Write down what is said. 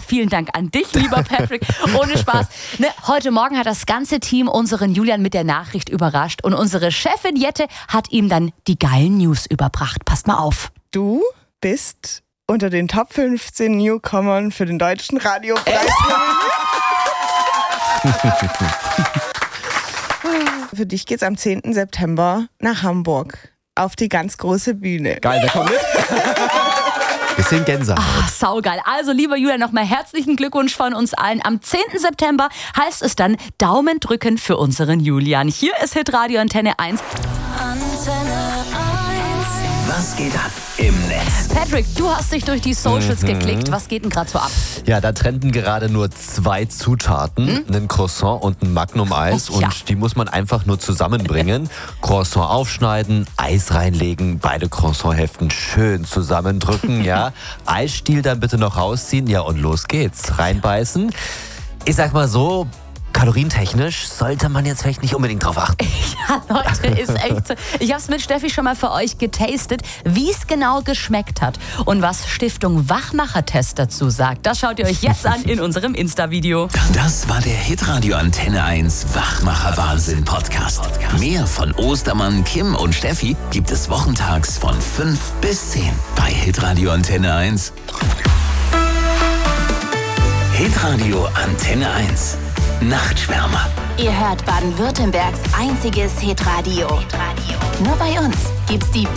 vielen Dank an dich, lieber Patrick. Ohne Spaß. Ne, heute Morgen hat das ganze Team unseren Julian mit der Nachricht überrascht und unsere Chefin Jette hat ihm dann die geilen News überbracht. Passt mal auf. Du bist unter den Top 15 Newcomern für den Deutschen Radiopreis. Für dich geht's am 10. September nach Hamburg auf die ganz große Bühne. Geil, wer kommt mit? Bisschen Gänsehaut. Saugeil. Also, lieber Julian, nochmal herzlichen Glückwunsch von uns allen. Am 10. September heißt es dann Daumen drücken für unseren Julian. Hier ist Hitradio Antenne 1. Antenne 1. Was geht ab im Netz? Patrick, du hast dich durch die Socials geklickt. Was geht denn gerade so ab? Ja, da trenden gerade nur 2 Zutaten, ein Croissant und ein Magnum-Eis. Oh, ja. Und die muss man einfach nur zusammenbringen. Croissant aufschneiden, Eis reinlegen, beide Croissant-Hälften schön zusammendrücken, ja. Eisstiel dann bitte noch rausziehen, ja, und los geht's. Reinbeißen. Ich sag mal so, kalorientechnisch sollte man jetzt vielleicht nicht unbedingt drauf achten. Ja, Leute, ist echt so. Ich habe es mit Steffi schon mal für euch getastet, wie es genau geschmeckt hat. Und was Stiftung Wachmacher-Test dazu sagt, das schaut ihr euch jetzt an in unserem Insta-Video. Das war der Hitradio Antenne 1 Wachmacher-Wahnsinn-Podcast. Mehr von Ostermann, Kim und Steffi gibt es wochentags von 5 bis 10 bei Hitradio Antenne 1. Hitradio Antenne 1. Nachtschwärmer. Ihr hört Baden-Württembergs einziges Hitradio. Nur bei uns gibt's die